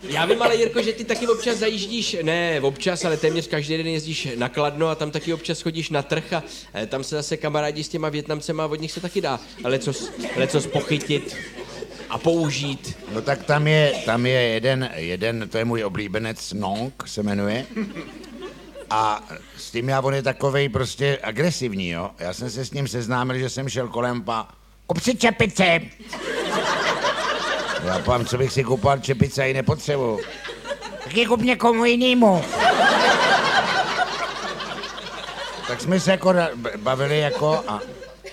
Já vím, ale Jirko, že ty taky občas zajíždíš, ne občas, ale téměř každý den jezdíš na Kladno a tam taky občas chodíš na trh a tam se zase kamarádi s těma Vietnamcema a od nich se taky dá lecos pochytit a použít. No tak tam je jeden, to je můj oblíbenec, Nong se jmenuje. A s tím on je takovej prostě agresivní, jo. Já jsem se s ním seznámil, že jsem šel kolem kup si čepice. Já pám, co bych si koupal čepice, i nepotřebuju. Tak ji kup někomu jinému. Tak jsme se jako bavili jako a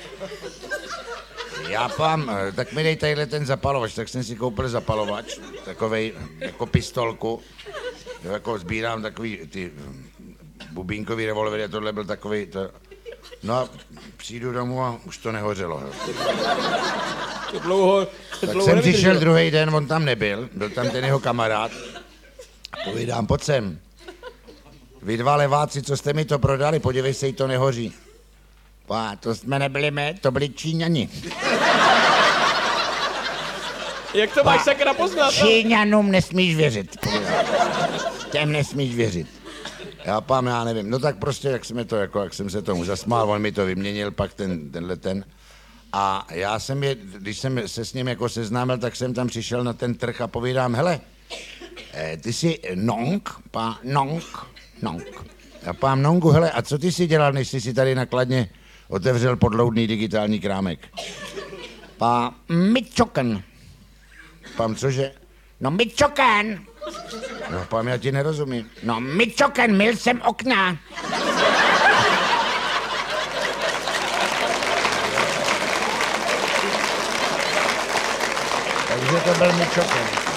já pám, tak mi dej tadyhle ten zapalovač, tak jsem si koupil zapalovač, takovej jako pistolku. Jo, jako sbírám takový ty bubínkový revolvery a tohle byl takový. No a přijdu domů a už to nehořelo. Tak jsem přišel druhý den, on tam nebyl, byl tam ten jeho kamarád. Povídám, pojď sem. Vy dva leváci, co jste mi to prodali, podívej se, jí to nehoří. To jsme nebyli my, to byli Číňani. Jak to máš sakra poznat? Číňanům nesmíš věřit. Těm nesmíš věřit. Já nevím. No tak prostě, jak jsem se tomu zasmál, on mi to vyměnil, pak ten. A já jsem když jsem se s ním jako seznámil, tak jsem tam přišel na ten trh a povídám, hele, ty jsi Nong. Já pám Nongu, hele, a co ty jsi dělal, než jsi si tady na Kladně otevřel podloudný digitální krámek? Michoken. Pám, cože? No Michoken. No, pám, já ti nerozumím. No Michoken, myl jsem okna. Takže to byl Michoken.